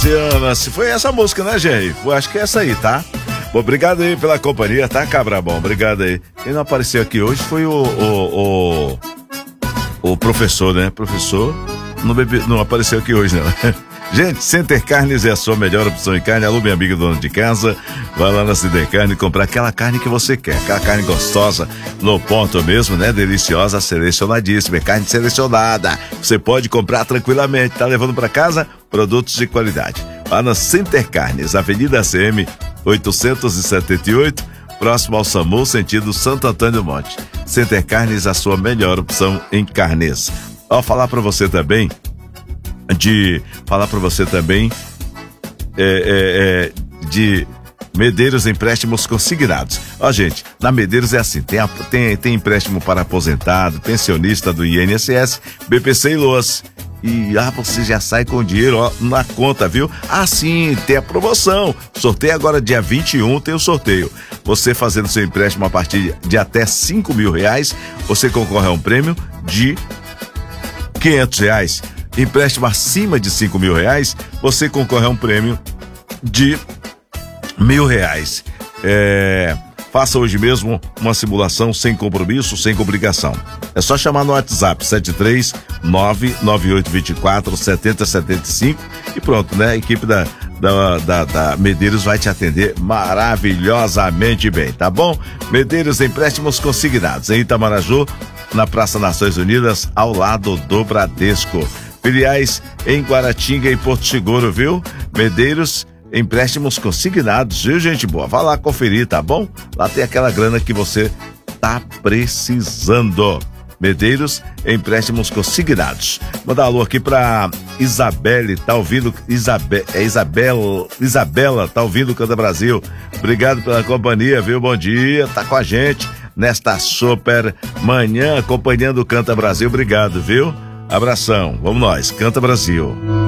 se ama. Se foi essa música, né, Jerry? Acho que é essa aí, tá? Bom, obrigado aí pela companhia, tá, Cabra Bom? Obrigado aí. Quem não apareceu aqui hoje foi o professor, né? Professor não apareceu aqui hoje, não. Gente, Center Carnes é a sua melhor opção em carne. Alô, minha amiga dona de casa, vai lá na Center Carne e comprar aquela carne que você quer, aquela carne gostosa, no ponto mesmo, né? Deliciosa, selecionadíssima, é carne selecionada. Você pode comprar tranquilamente, tá levando para casa produtos de qualidade. Lá na Center Carnes, Avenida ACM 878, próximo ao SAMU, sentido Santo Antônio Monte. Center Carnes, a sua melhor opção em carnes. Falar para você também de Medeiros Empréstimos Consignados. Gente, na Medeiros é assim, tem empréstimo para aposentado, pensionista do INSS, BPC e LOAS. E você já sai com dinheiro na conta, viu? Sim, tem a promoção. Sorteio agora dia 21, tem o sorteio. Você fazendo seu empréstimo a partir de até R$5.000, você concorre a um prêmio de R$500. Empréstimo acima de R$5.000, você concorre a um prêmio de R$1.000. Faça hoje mesmo uma simulação sem compromisso, sem obrigação. É só chamar no WhatsApp 73998247075 e pronto, né? A equipe da Medeiros vai te atender maravilhosamente bem, tá bom? Medeiros Empréstimos Consignados, em Itamaraju, na Praça Nações Unidas, ao lado do Bradesco. Filiais em Guaratinga e Porto Seguro, viu? Medeiros Empréstimos Consignados, viu, gente boa? Vá lá conferir, tá bom? Lá tem aquela grana que você tá precisando. Medeiros Empréstimos Consignados. Mandar alô aqui pra Isabelle, tá ouvindo? Isabela, tá ouvindo o Canta Brasil. Obrigado pela companhia, viu? Bom dia, tá com a gente nesta super manhã acompanhando o Canta Brasil. Obrigado, viu? Abração, vamos nós, Canta Brasil.